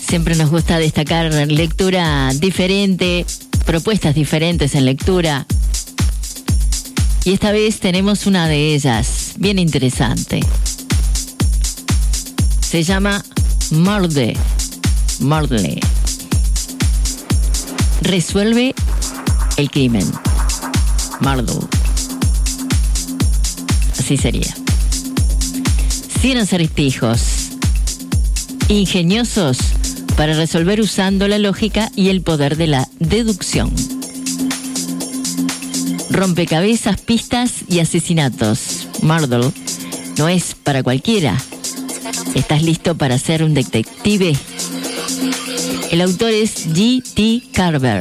Siempre nos gusta destacar lectura diferente, propuestas diferentes en lectura. Y esta vez tenemos una de ellas, bien interesante. Se llama Murder. Resuelve el crimen. Murder. Así sería. 100 acertijos ingeniosos para resolver usando la lógica y el poder de la deducción. Rompecabezas, pistas y asesinatos. Murder no es para cualquiera. ¿Estás listo para ser un detective? El autor es G.T. Carver.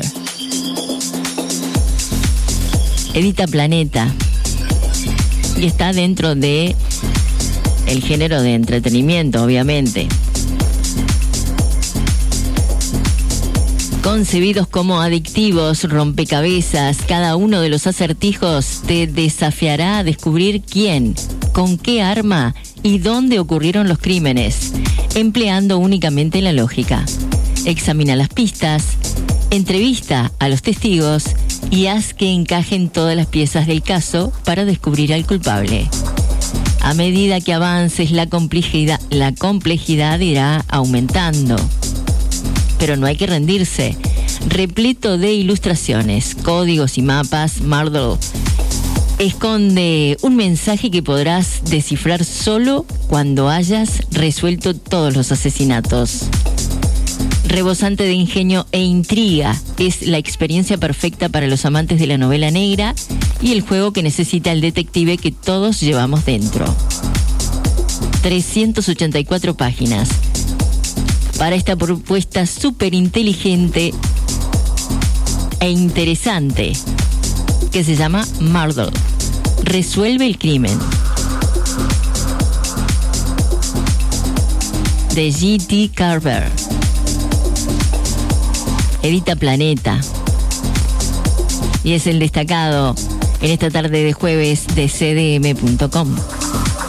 Edita Planeta. Y está dentro de el género de entretenimiento, obviamente. Concebidos como adictivos, rompecabezas, cada uno de los acertijos te desafiará a descubrir quién, con qué arma y dónde ocurrieron los crímenes, empleando únicamente la lógica. Examina las pistas, entrevista a los testigos y haz que encajen todas las piezas del caso para descubrir al culpable. A medida que avances, la complejidad irá aumentando. Pero no hay que rendirse. Repleto de ilustraciones, códigos y mapas, Murder esconde un mensaje que podrás descifrar solo cuando hayas resuelto todos los asesinatos. Rebosante de ingenio e intriga, es la experiencia perfecta para los amantes de la novela negra y el juego que necesita el detective que todos llevamos dentro. 384 páginas. Para esta propuesta súper inteligente e interesante que se llama Murder. Resuelve el crimen. De G.T. Carver. Edita Planeta. Y es el destacado en esta tarde de jueves de cdm.com.